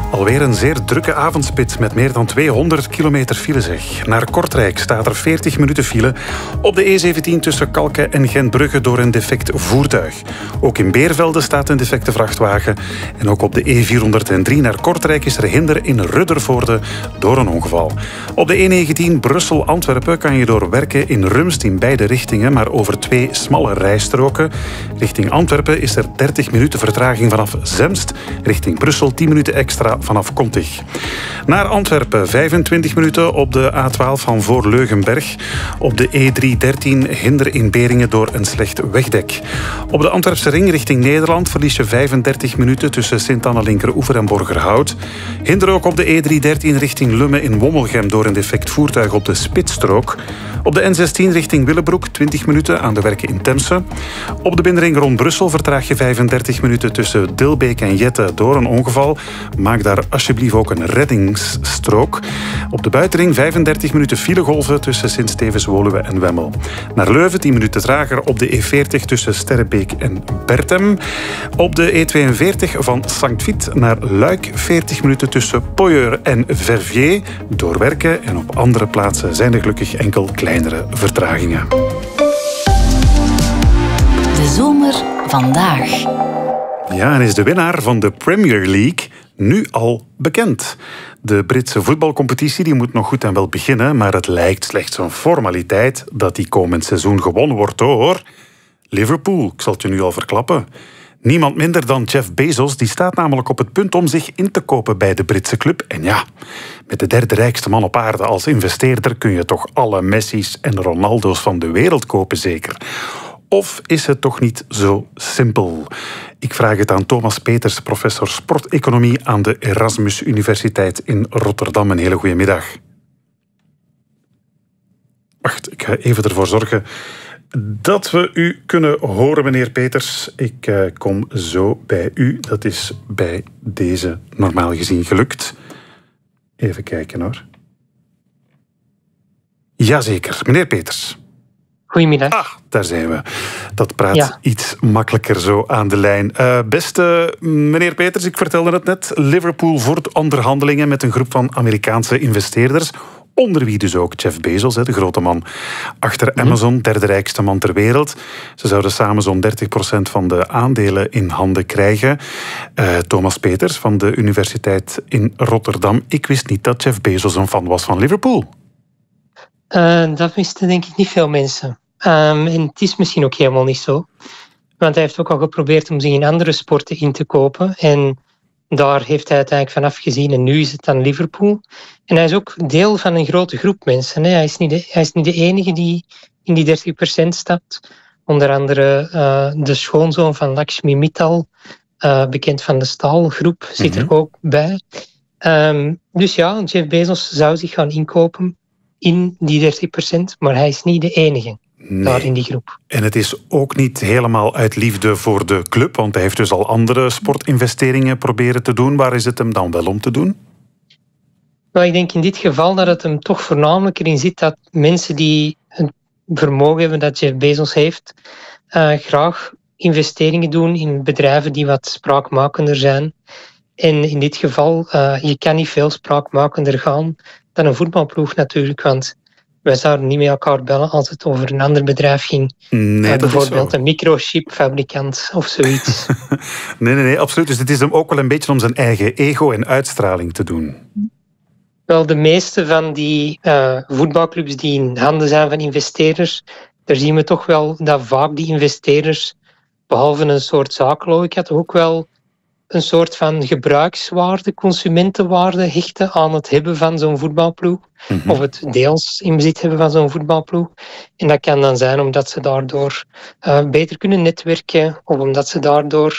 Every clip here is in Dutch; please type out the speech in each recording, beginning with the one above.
Alweer een zeer drukke avondspits met meer dan 200 kilometer file zeg. Naar Kortrijk staat er 40 minuten file op de E17 tussen Kalken en Gentbrugge door een defect voertuig. Ook in Beervelde staat een defecte vrachtwagen. En ook op de E403 naar Kortrijk is er hinder in Ruddervoorde door een ongeval. Op de E19 Brussel-Antwerpen kan je door Werken in Rumst in beide richtingen, maar over 2 smalle rijstroken. Richting Antwerpen is er 30 minuten vertraging vanaf Zemst. Richting Brussel 10 minuten extra vanaf Kontig. Naar Antwerpen 25 minuten op de A12 van voor Leugenberg. Op de E313 hinder in Beringen door een slecht wegdek. Op de Antwerpse ring richting Nederland verlies je 35 minuten tussen Sint-Anna-Linkeroever en Borgerhout. Hinder ook op de E313 richting Lummen in Wommelgem door een defect voertuig op de spitsstrook. Op de N16 richting Willebroek 20 minuten aan de Werken in Temse. Op de binnenring rond Brussel vertraag je 35 minuten tussen Dilbeek en Jette door een ongeval. Maak daar alsjeblieft ook een reddingsstrook. Op de buitenring 35 minuten filegolven tussen Sint-Stevens-Woluwe en Wemmel. Naar Leuven 10 minuten trager op de E40 tussen Sterrebeek en Bertem. Op de E42 van Sankt Vith naar Luik 40 minuten tussen Poyeur en Verviers door Werken. En op andere plaatsen zijn er gelukkig enkel kleinere vertragingen. De zomer vandaag. Ja, en is de winnaar van de Premier League nu al bekend. De Britse voetbalcompetitie die moet nog goed en wel beginnen, maar het lijkt slechts een formaliteit dat die komend seizoen gewonnen wordt door Liverpool. Ik zal het je nu al verklappen. Niemand minder dan Jeff Bezos, die staat namelijk op het punt om zich in te kopen bij de Britse club. En ja, met de derde rijkste man op aarde als investeerder kun je toch alle Messi's en Ronaldo's van de wereld kopen, zeker? Of is het toch niet zo simpel? Ik vraag het aan Thomas Peters, professor sporteconomie aan de Erasmus Universiteit in Rotterdam. Een hele goede middag. Wacht, ik ga even ervoor zorgen dat we u kunnen horen, meneer Peters. Ik kom zo bij u. Dat is bij deze normaal gezien gelukt. Even kijken hoor. Jazeker, meneer Peters. Goedemiddag. Ah, daar zijn we. Dat praat iets makkelijker zo aan de lijn. Beste meneer Peters, ik vertelde het net. Liverpool voert onderhandelingen met een groep van Amerikaanse investeerders. Onder wie dus ook Jeff Bezos, de grote man achter Amazon, derde rijkste man ter wereld. Ze zouden samen zo'n 30% van de aandelen in handen krijgen. Thomas Peters van de Universiteit in Rotterdam. Ik wist niet dat Jeff Bezos een fan was van Liverpool. Dat wisten denk ik niet veel mensen. En het is misschien ook helemaal niet zo. Want hij heeft ook al geprobeerd om zich in andere sporten in te kopen. En daar heeft hij uiteindelijk van afgezien. En nu is het dan Liverpool. En hij is ook deel van een grote groep mensen. Hij is niet de enige die in die 30% stapt. Onder andere de schoonzoon van Lakshmi Mittal, bekend van de staalgroep, zit er ook bij. Dus ja, Jeff Bezos zou zich gaan inkopen in die 30%, maar hij is niet de enige daar in die groep. En het is ook niet helemaal uit liefde voor de club, want hij heeft dus al andere sportinvesteringen proberen te doen. Waar is het hem dan wel om te doen? Nou, ik denk in dit geval dat het hem toch voornamelijk erin zit dat mensen die het vermogen hebben dat Jeff Bezos heeft, graag investeringen doen in bedrijven die wat spraakmakender zijn. En in dit geval, je kan niet veel spraakmakender gaan dan een voetbalploeg natuurlijk, want wij zouden niet met elkaar bellen als het over een ander bedrijf ging. Nee, bijvoorbeeld een microchipfabrikant of zoiets. Nee, absoluut. Dus het is hem ook wel een beetje om zijn eigen ego en uitstraling te doen. Wel, de meeste van die voetbalclubs die in handen zijn van investeerders, daar zien we toch wel dat vaak die investeerders, behalve een soort zakenlogica, toch ook wel een soort van gebruikswaarde, consumentenwaarde hechten aan het hebben van zo'n voetbalploeg. Of het deels in bezit hebben van zo'n voetbalploeg. En dat kan dan zijn omdat ze daardoor beter kunnen netwerken, of omdat ze daardoor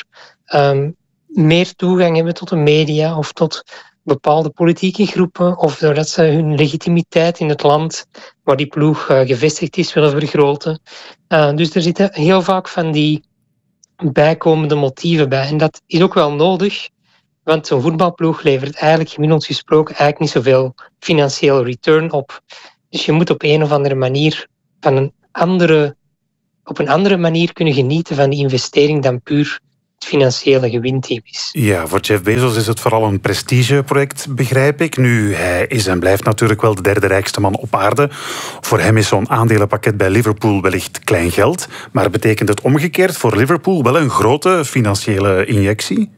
meer toegang hebben tot de media of tot bepaalde politieke groepen, of doordat ze hun legitimiteit in het land waar die ploeg gevestigd is willen vergroten. Dus er zitten heel vaak van die bijkomende motieven bij. En dat is ook wel nodig, want zo'n voetbalploeg levert eigenlijk gemiddeld gesproken eigenlijk niet zoveel financieel return op. Dus je moet op een of andere manier op een andere manier kunnen genieten van die investering dan puur het financiële gewinteam is. Ja, voor Jeff Bezos is het vooral een prestigeproject, begrijp ik. Nu, hij is en blijft natuurlijk wel de derde rijkste man op aarde. Voor hem is zo'n aandelenpakket bij Liverpool wellicht klein geld. Maar betekent het omgekeerd voor Liverpool wel een grote financiële injectie?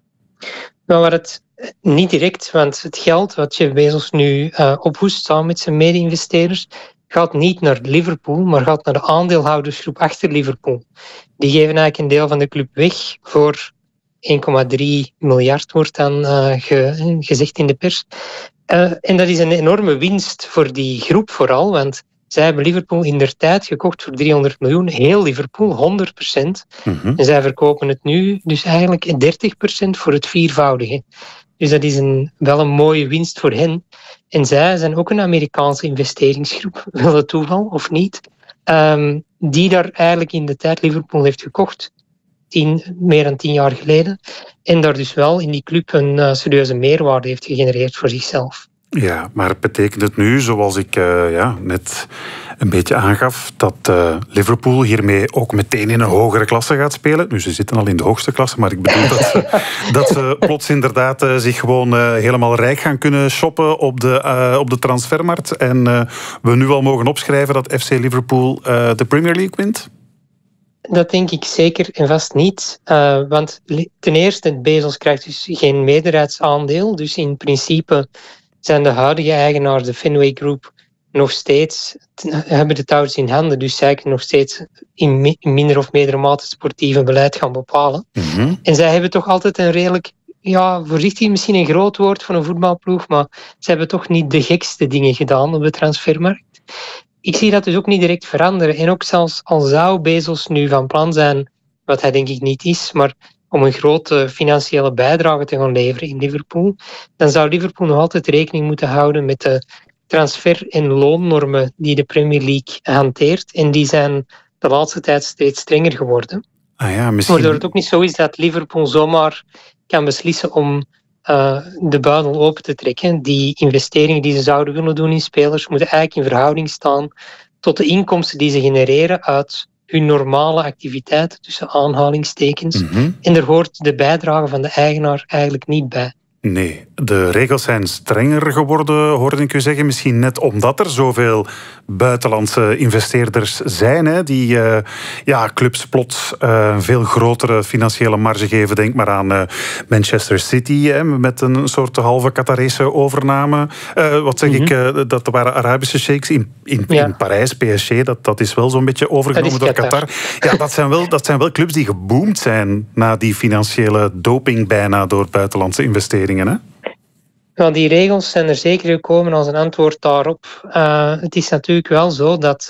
Nou, maar het niet direct, want het geld wat Jeff Bezos nu ophoest samen met zijn mede-investeerders gaat niet naar Liverpool, maar gaat naar de aandeelhoudersgroep achter Liverpool. Die geven eigenlijk een deel van de club weg voor 1,3 miljard, wordt dan gezegd in de pers. En dat is een enorme winst voor die groep vooral, want zij hebben Liverpool indertijd gekocht voor 300 miljoen. Heel Liverpool, 100%. En zij verkopen het nu dus eigenlijk 30% voor het viervoudige. Dus dat is wel een mooie winst voor hen. En zij zijn ook een Amerikaanse investeringsgroep, wel het toeval of niet, die daar eigenlijk in de tijd Liverpool heeft gekocht, meer dan 10 jaar geleden. En daar dus wel in die club een serieuze meerwaarde heeft gegenereerd voor zichzelf. Ja, maar betekent het nu, zoals ik net een beetje aangaf, dat Liverpool hiermee ook meteen in een hogere klasse gaat spelen? Nu, ze zitten al in de hoogste klasse, maar ik bedoel dat ze plots inderdaad zich gewoon helemaal rijk gaan kunnen shoppen op de transfermarkt. En we nu al mogen opschrijven dat FC Liverpool de Premier League wint? Dat denk ik zeker en vast niet. Want ten eerste, Bezos krijgt dus geen meerderheidsaandeel. Dus in principe zijn de huidige eigenaars, de Fenway Group, nog steeds hebben de touwtjes in handen. Dus zij kunnen nog steeds in minder of meerdere mate sportieve beleid gaan bepalen. En zij hebben toch altijd een redelijk, voorzichtig misschien een groot woord voor een voetbalploeg, maar ze hebben toch niet de gekste dingen gedaan op de transfermarkt. Ik zie dat dus ook niet direct veranderen. En ook zelfs al zou Bezos nu van plan zijn, wat hij denk ik niet is, maar om een grote financiële bijdrage te gaan leveren in Liverpool, dan zou Liverpool nog altijd rekening moeten houden met de transfer- en loonnormen die de Premier League hanteert. En die zijn de laatste tijd steeds strenger geworden. Waardoor het ook niet zo is dat Liverpool zomaar kan beslissen om de buidel open te trekken. Die investeringen die ze zouden willen doen in spelers moeten eigenlijk in verhouding staan tot de inkomsten die ze genereren uit hun normale activiteiten, tussen aanhalingstekens. En er hoort de bijdrage van de eigenaar eigenlijk niet bij. Nee, de regels zijn strenger geworden, hoorde ik u zeggen. Misschien net omdat er zoveel buitenlandse investeerders zijn, hè, die clubs plots een veel grotere financiële marge geven. Denk maar aan Manchester City, hè, met een soort halve Qatarese overname. Dat waren Arabische sheiks in Parijs, PSG. Dat is wel zo'n beetje overgenomen door Qatar. Ja, dat zijn wel clubs die geboomd zijn na die financiële doping bijna door buitenlandse investeringen. Hè? Nou, die regels zijn er zeker gekomen als een antwoord daarop. Het is natuurlijk wel zo dat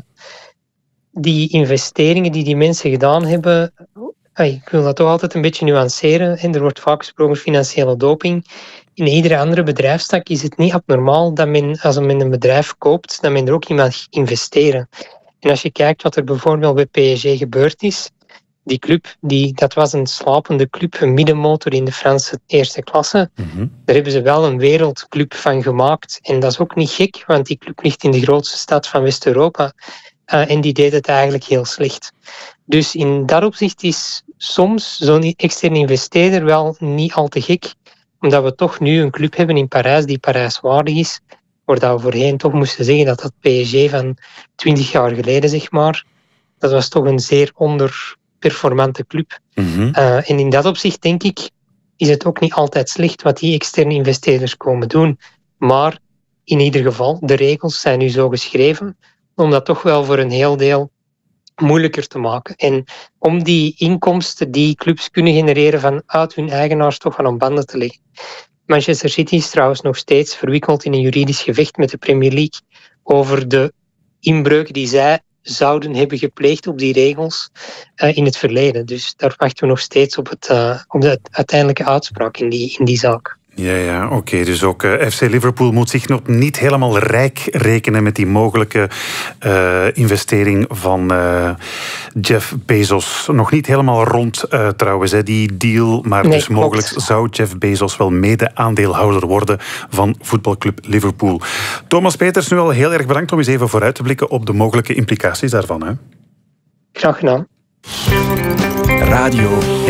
die investeringen die mensen gedaan hebben, ik wil dat toch altijd een beetje nuanceren. En er wordt vaak gesproken over financiële doping. In iedere andere bedrijfstak is het niet abnormaal dat men, als men een bedrijf koopt, dat men er ook in mag investeren. En als je kijkt wat er bijvoorbeeld bij PSG gebeurd is, die club, dat was een slapende club, een middenmotor in de Franse eerste klasse. Daar hebben ze wel een wereldclub van gemaakt. En dat is ook niet gek, want die club ligt in de grootste stad van West-Europa. En die deed het eigenlijk heel slecht. Dus in dat opzicht is soms zo'n externe investeerder wel niet al te gek, omdat we toch nu een club hebben in Parijs die Parijswaardig is, waar we voorheen toch moesten zeggen dat PSG van 20 jaar geleden, zeg maar, dat was toch een zeer onderperformante club. En in dat opzicht, denk ik, is het ook niet altijd slecht wat die externe investeerders komen doen. Maar in ieder geval, de regels zijn nu zo geschreven om dat toch wel voor een heel deel moeilijker te maken. En om die inkomsten die clubs kunnen genereren vanuit hun eigenaars toch aan banden te leggen. Manchester City is trouwens nog steeds verwikkeld in een juridisch gevecht met de Premier League over de inbreuken die zij zouden hebben gepleegd op die regels in het verleden. Dus daar wachten we nog steeds op de uiteindelijke uitspraak in die zaak. Ja, oké. Dus ook FC Liverpool moet zich nog niet helemaal rijk rekenen met die mogelijke investering van Jeff Bezos. Nog niet helemaal rond trouwens, die deal. Maar nee, dus mogelijk zou Jeff Bezos wel mede-aandeelhouder worden van voetbalclub Liverpool. Thomas Peters, nu al heel erg bedankt om eens even vooruit te blikken op de mogelijke implicaties daarvan. Hè? Graag gedaan. Radio